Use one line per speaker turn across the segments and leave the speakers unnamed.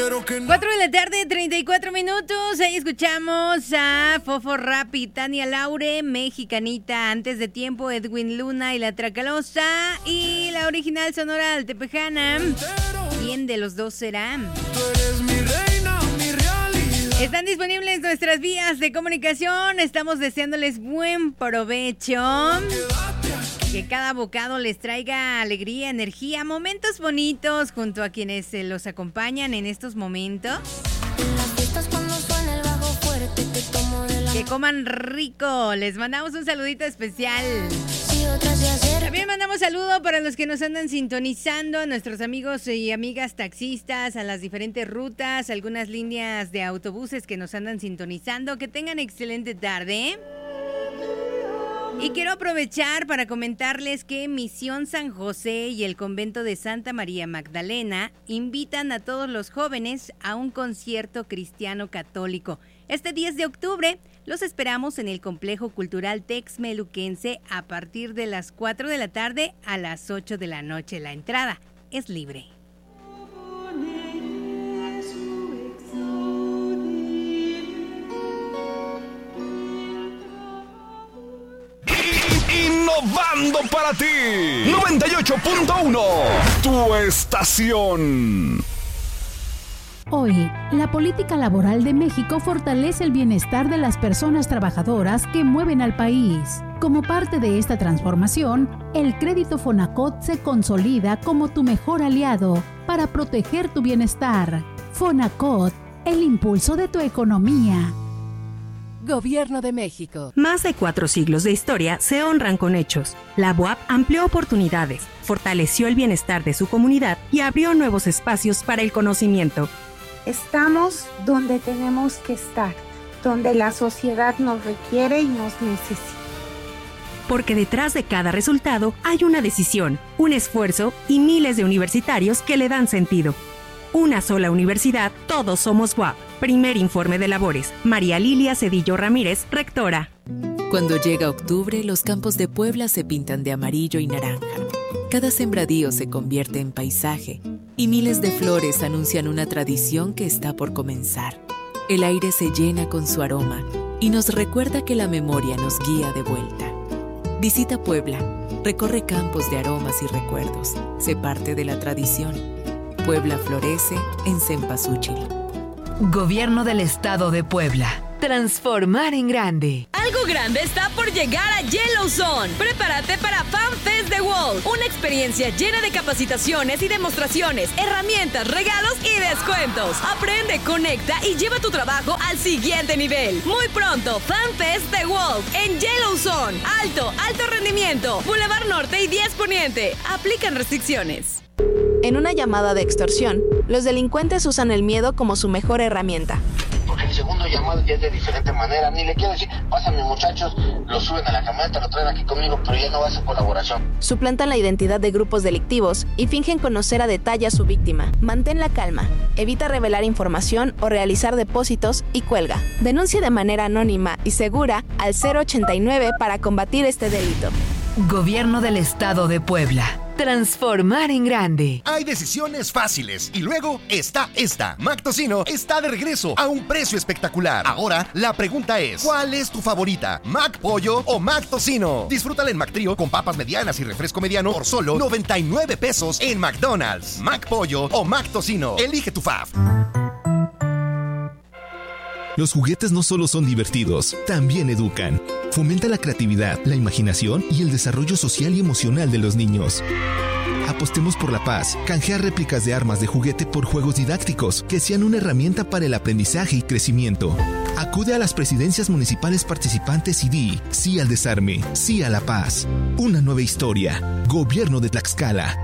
4 de la tarde, 34 minutos. Ahí escuchamos a Fofo Rappi, Tania Laure, Mexicanita, Antes de Tiempo, Edwin Luna y La Tracalosa. Y la original sonora altepejana, ¿quién de los dos será?
Tú eres mi reina, mi realidad.
Están disponibles nuestras vías de comunicación. Estamos deseándoles buen provecho. Que cada bocado les traiga alegría, energía, momentos bonitos junto a quienes los acompañan en estos momentos. Que coman rico. Les mandamos un saludito especial. También mandamos saludo para los que nos andan sintonizando, a nuestros amigos y amigas taxistas, a las diferentes rutas, algunas líneas de autobuses que nos andan sintonizando. Que tengan excelente tarde. Y quiero aprovechar para comentarles que Misión San José y el Convento de Santa María Magdalena invitan a todos los jóvenes a un concierto cristiano católico. Este 10 de octubre los esperamos en el Complejo Cultural Texmeluquense a partir de las 4 de la tarde a las 8 de la noche. La entrada es libre.
Innovando para ti, 98.1, tu estación.
Hoy, la política laboral de México fortalece el bienestar de las personas trabajadoras que mueven al país. Como parte de esta transformación, el crédito Fonacot se consolida como tu mejor aliado para proteger tu bienestar. Fonacot, el impulso de tu economía.
Gobierno de México.
Más de 4 siglos de historia se honran con hechos. La BUAP amplió oportunidades, fortaleció el bienestar de su comunidad y abrió nuevos espacios para el conocimiento.
Estamos donde tenemos que estar, donde la sociedad nos requiere y nos necesita.
Porque detrás de cada resultado hay una decisión, un esfuerzo y miles de universitarios que le dan sentido. Una sola universidad, todos somos BUAP. Primer informe de labores. María Lilia Cedillo Ramírez, rectora.
Cuando llega octubre, los campos de Puebla se pintan de amarillo y naranja. Cada sembradío se convierte en paisaje y miles de flores anuncian una tradición que está por comenzar. El aire se llena con su aroma y nos recuerda que la memoria nos guía de vuelta. Visita Puebla, recorre campos de aromas y recuerdos. Sé parte de la tradición. Puebla florece en Cempasúchil.
Gobierno del Estado de Puebla. Transformar en grande.
Algo grande está por llegar a Yellowzone. Prepárate para FanFest The World, una experiencia llena de capacitaciones y demostraciones, herramientas, regalos y descuentos. Aprende, conecta y lleva tu trabajo al siguiente nivel. Muy pronto, FanFest The World en Yellowzone. Alto rendimiento. Boulevard Norte y 10 Poniente. Aplican restricciones.
En una llamada de extorsión, los delincuentes usan el miedo como su mejor herramienta.
Porque el segundo llamado ya es de diferente manera. Ni le quiero decir, pásame muchachos, lo suben a la camioneta, lo traen aquí conmigo, pero ya no va a ser colaboración.
Suplantan la identidad de grupos delictivos y fingen conocer a detalle a su víctima. Mantén la calma, evita revelar información o realizar depósitos y cuelga. Denuncia de manera anónima y segura al 089 para combatir este delito.
Gobierno del Estado de Puebla. Transformar en grande.
Hay decisiones fáciles y luego está esta. Mac Tocino está de regreso a un precio espectacular. Ahora la pregunta es, ¿cuál es tu favorita? ¿Mac Pollo o Mac Tocino? Disfrútala en Mac Trío con papas medianas y refresco mediano por solo 99 pesos en McDonald's. Mac Pollo o Mac Tocino. Elige tu fave.
Los juguetes no solo son divertidos, también educan. Fomenta la creatividad, la imaginación y el desarrollo social y emocional de los niños. Apostemos por la paz. Canjea réplicas de armas de juguete por juegos didácticos que sean una herramienta para el aprendizaje y crecimiento. Acude a las presidencias municipales participantes y di sí al desarme, sí a la paz. Una nueva historia. Gobierno de Tlaxcala.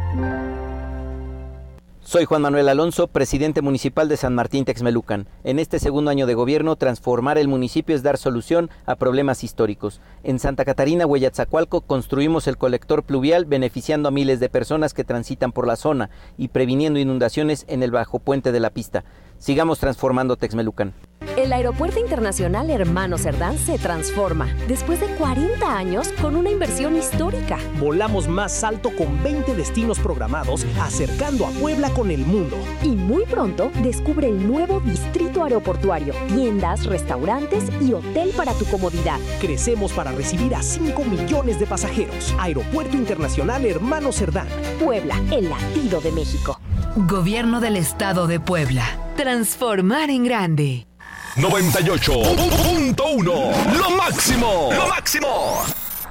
Soy Juan Manuel Alonso, presidente municipal de San Martín Texmelucan. En este segundo año de gobierno, transformar el municipio es dar solución a problemas históricos. En Santa Catarina, Hueyatzacualco, construimos el colector pluvial beneficiando a miles de personas que transitan por la zona y previniendo inundaciones en el bajo puente de la pista. Sigamos transformando Texmelucan.
El Aeropuerto Internacional Hermano Cerdán se transforma después de 40 años con una inversión histórica.
Volamos más alto con 20 destinos programados, acercando a Puebla con el mundo.
Y muy pronto descubre el nuevo distrito aeroportuario, tiendas, restaurantes y hotel para tu comodidad.
Crecemos para recibir a 5 millones de pasajeros. Aeropuerto Internacional Hermano Cerdán.
Puebla, el latido de México.
Gobierno del Estado de Puebla. Transformar en grande.
98.1. Lo máximo. Lo máximo.